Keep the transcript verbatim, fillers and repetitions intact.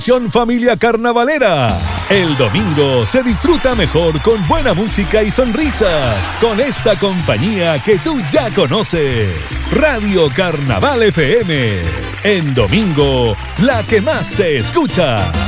Familia Carnavalera. El domingo se disfruta mejor con buena música y sonrisas con esta compañía que tú ya conoces, Radio Carnaval F M. En domingo, la que más se escucha.